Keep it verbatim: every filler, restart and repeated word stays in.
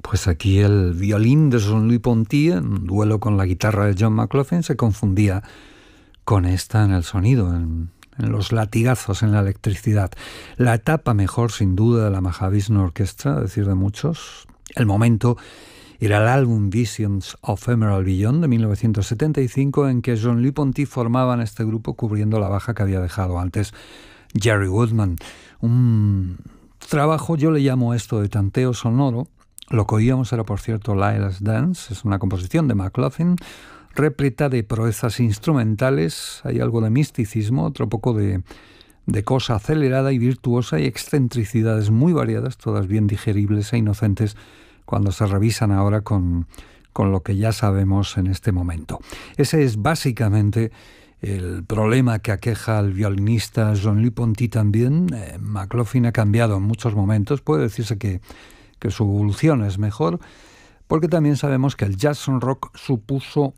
Pues aquí el violín de Jean-Louis Ponty, en duelo con la guitarra de John McLaughlin, se confundía con esta en el sonido, en, en los latigazos, en la electricidad. La etapa mejor, sin duda, de la Mahavishnu Orchestra, a decir de muchos. El momento era el álbum Visions of Emerald Beyond de mil novecientos setenta y cinco, en que Jean-Louis Ponty formaban este grupo cubriendo la baja que había dejado antes Jerry Woodman. Un trabajo, yo le llamo esto de tanteo sonoro. Lo que oíamos era, por cierto, Lila's Dance, es una composición de McLaughlin, repleta de proezas instrumentales, hay algo de misticismo, otro poco de, de cosa acelerada y virtuosa y excentricidades muy variadas, todas bien digeribles e inocentes cuando se revisan ahora con, con lo que ya sabemos en este momento. Ese es básicamente el problema que aqueja al violinista Jean-Louis Ponty también. Eh, McLaughlin ha cambiado en muchos momentos, puede decirse que que su evolución es mejor, porque también sabemos que el jazz rock supuso